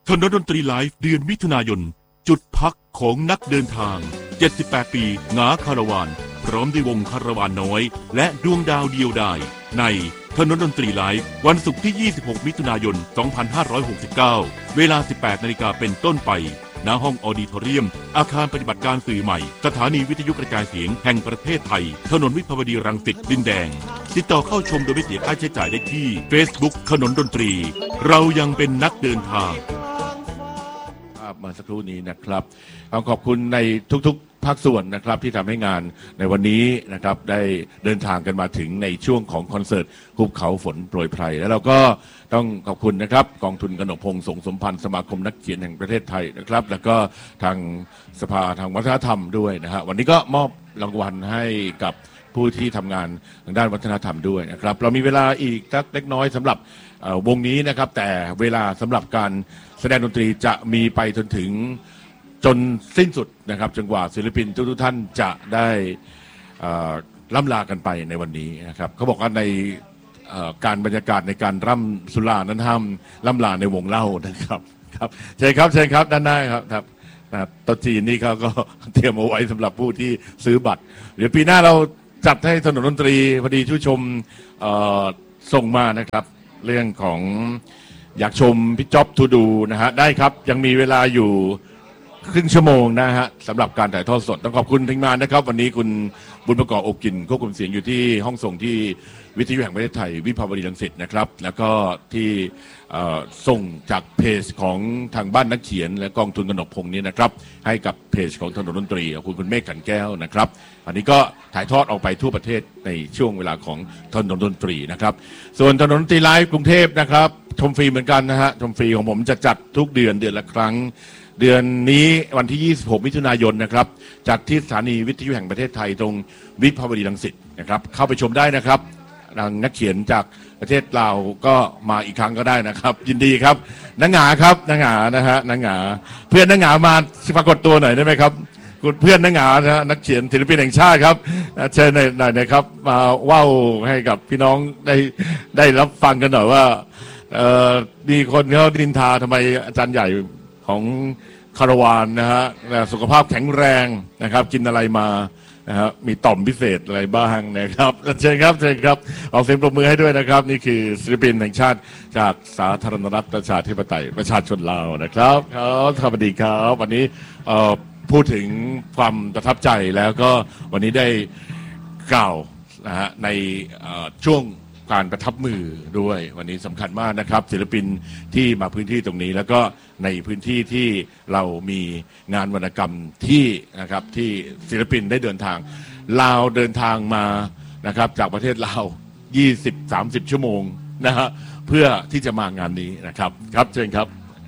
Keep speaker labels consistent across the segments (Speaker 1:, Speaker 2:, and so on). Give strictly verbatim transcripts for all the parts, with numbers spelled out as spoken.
Speaker 1: ถนนดนตรีไลฟ์เดือนมิถุนายนจุดพักของนักเดินทางเจ็ดสิบแปดปีหงาคาราวานพร้อมด้วยวงคาราวานน้อยและดวงดาวเดียวดายในถนนดนตรีไลฟ์วันศุกร์ที่ยี่สิบหกมิถุนายนสองพันห้าร้อยหกสิบเก้าเวลา สิบแปดนาฬิกาเป็นต้นไปณห้องออดิทอเรียมอาคารปฏิบัติการสื่อใหม่สถานีวิทยุกระจายเสียงแห่งประเทศไทยถนนวิภาวดีรังสิตดินแดงติดต่อเข้าชมโดยไม่เสียค่าใช้จ่ายได้ที่ Facebook ถนนดนตรีเรายังเป็นนักเดินทาง
Speaker 2: ภาพมาสักครู่นี้นะครับขอบคุณในทุกๆภาคส่วนนะครับที่ทำให้งานในวันนี้นะครับได้เดินทางกันมาถึงในช่วงของคอนเสิร์ตหุบเขาฝนโปรยไพรแล้วเราก็ต้องขอบคุณนะครับกองทุนกนกพงษ์สงสมพันธ์สมาคมนักเขียนแห่งประเทศไทยนะครับแล้วก็ทางสภาทางวัฒนธรรมด้วยนะฮะวันนี้ก็มอบรางวัลให้กับผู้ที่ทำงานทางด้านวัฒนธรรมด้วยนะครับเรามีเวลาอีกสักเล็กน้อยสำหรับวงนี้นะครับแต่เวลาสำหรับการแสดงดนตรีจะมีไปจนถึงจนสิ้นสุดนะครับจนกว่าศิลปินทุกท่านจะได้ล่ำลากันไปในวันนี้นะครับเขาบอกว่าในการบรรยากาศในการร่ำสุรานั้นห้ามล่ำลาในวงเล่านะครับครับเชิญครับเชิญครับด้านหน้าครับครับโต๊ะจีนนี่เขาก็เตรียมเอาไว้สำหรับผู้ที่ซื้อบัตรเดี๋ยวปีหน้าเราจัดให้ถนนดนตรีพอดีผู้ชมส่งมานะครับเรื่องของอยากชมพี่จ๊อบทูดูนะฮะได้ครับยังมีเวลาอยู่ครึ่งชั่วโมงนะฮะสำหรับการถ่ายทอดสดต้องขอบคุณทีมงานนะครับวันนี้คุณบุญประกอบโอกินควบคุมเสียงอยู่ที่ห้องส่งที่วิทยุแห่งประเทศไทยวิภาวดีรังสิตนะครับแล้วก็ที่ส่งจากเพจของทางบ้านนักเขียนและกองทุนกนกพงษ์นี้นะครับให้กับเพจของถนนดนตรีขอบคุณคุณเมฆขันแก้วนะครับอันนี้ก็ถ่ายทอดออกไปทั่วประเทศในช่วงเวลาของถนนดนตรีนะครับส่วนถนนดนตรีไลฟ์กรุงเทพนะครับชมฟรีเหมือนกันนะฮะชมฟรีของผมจะจัดทุกเดือนเดือนละครั้งเดือนนี้วันที่ยี่สิบหกมิถุนายนนะครับจัดที่สถานีวิทยุแห่งประเทศไทยตรงวิภาวดีรังสิตนะครับเข้าไปชมได้นะครับทางนักเขียนจากประเทศลาวก็มาอีกครั้งก็ได้นะครับยินดีครับนางหงาครับนางหงานะฮะนางหงาเพื่อนนางหงามาปรากฏตัวหน่อยได้ไหมครับเพื่อนนางหงานะฮะนักเขียนศิลปินแห่งชาติครับเชิญหน่อยนะครับมาเว้าให้กับพี่น้องได้ได้รับฟังกันหน่อยว่ามีคนเขาดินทาทำไมอาจารย์ใหญ่ของคาราวานนะฮะสุขภาพแข็งแรงนะครับกินอะไรมานะฮะมีต่อมพิเศษอะไรบ้างนะครับเชิญครับเชิญครับเอาเสียงปรบมือให้ด้วยนะครับนี่คือศิลปินแห่งชาติจากสาธารณรัฐประชาธิปไตยประชาชนลาวนะครับครับสวัสดีครับวันนี้พูดถึงความประทับใจแล้วก็วันนี้ได้กล่าวนะฮะในช่วงการประทับมือด้วยวันนี้สำคัญมากนะครับศิลปินที่มาพื้นที่ตรงนี้แล้วก็ในพื้นที่ที่เรามีงานวรรณกรรมที่นะครับที่ศิลปินได้เดินทางลาวเดินทางมานะครับจากประเทศลาว ยี่สิบถึงสามสิบ ชั่วโมงนะฮะเพื่อที่จะมางานนี้นะครับครับเชิญครับ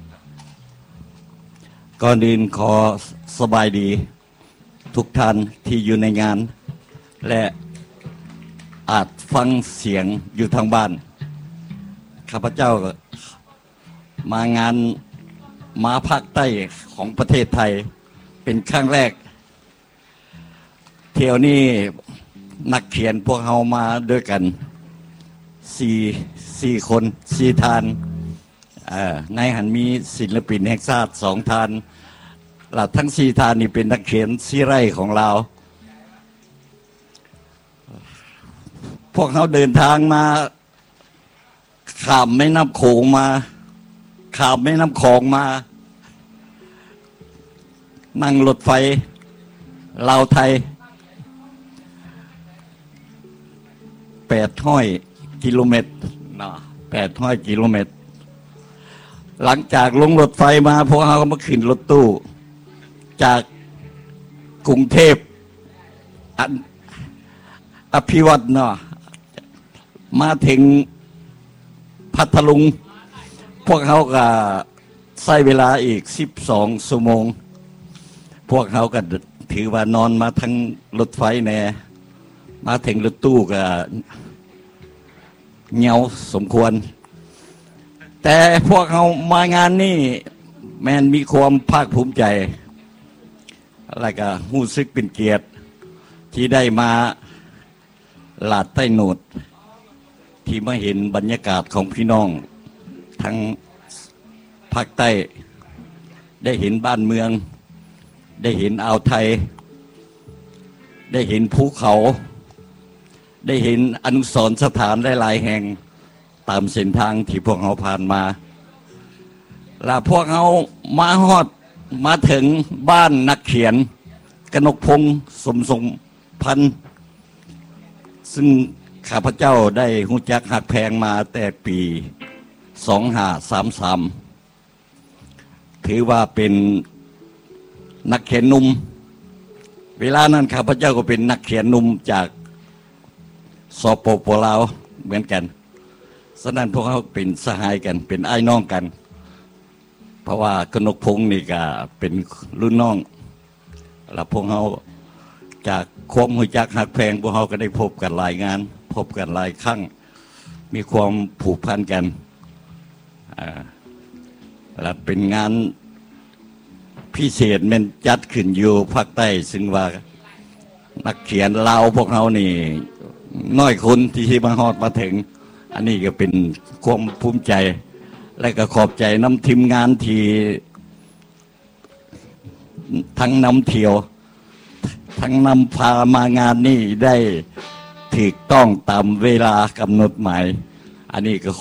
Speaker 3: ก่อนอื่นขอสบายดีทุกท่านที่อยู่ในงานและอาจฟังเสียงอยู่ทางบ้านข้าพเจ้ามางานมาภาคใต้ของประเทศไทยเป็นครั้งแรกเที่ยวนี้นักเขียนพวกเรามาด้วยกันสี่สี่คนสี่ทานในหันมีศิลปินแห่งชาติสองทานหลักทั้งสี่ทานนี่เป็นนักเขียนซีไรของเราพวกเขาเดินทางมาข้ามแม่น้ำโขงมาข้ามแม่น้ำคลองมานั่งรถไฟลาวไทยแปดร้อยกิโลเมตรนะแปดร้อยกิโลเมตรหลังจากลงรถไฟมาพวกเขาก็มาขึ้นรถตู้จากกรุงเทพอภิวัตเนาะมาถึงพัทลุงพวกเขาก็ใช้เวลาอีกสิบสองชั่วโมงพวกเขาก็ถือว่านอนมาทั้งรถไฟแน่มาถึงรถตู้ก็เหงาสมควรแต่พวกเขามางานนี้แม้นมีความภาคภูมิใจอะไรก็รู้สึกเป็นเกียรติที่ได้มาลาดใต้โหนดที่มาเห็นบรรยากาศของพี่น้องทั้งภาคใต้ได้เห็นบ้านเมืองได้เห็นอ่าวไทยได้เห็นภูเขาได้เห็นอนุสรณ์สถานหลายๆแห่งตามเส้นทางที่พวกเขาผ่านมาและพวกเขามาฮอดมาถึงบ้านนักเขียนกนกพงษ์สมทรงพันธ์ซึ่งข้าพเจ้าได้หูจักหักแพงมาแต่ปีสองห้าสามสามถือว่าเป็นนักเขียนหนุ่มเวลานั้นข้าพเจ้าก็เป็นนักเขียนหนุ่มจากสปปลาวเหมือนกันฉะนั้นพวกเขาเป็นสหายกันเป็นไอ้น้องกันเพราะว่ากนกพงษ์นี่ก็เป็นรุ่นน้องแล้วพวกเขาจากความหูจักหักแพงพวกเขาก็ได้พบกันหลายงานพบกันหลายครั้งมีความผูกพันกันและเป็นงานพิเศษมันจัดขึ้นอยู่ภาคใต้ซึ่งว่านักเขียนลาวพวกเขานี่น้อยคนที่มาฮอดมาถึงอันนี้ก็เป็นความภูมิใจและก็ขอบใจน้ำทีมงานที่ทั้งนำเที่ยวทั้งนำพามางานนี้ได้ถูกต้องตามเวลากำหนดหมายอันนี้ก็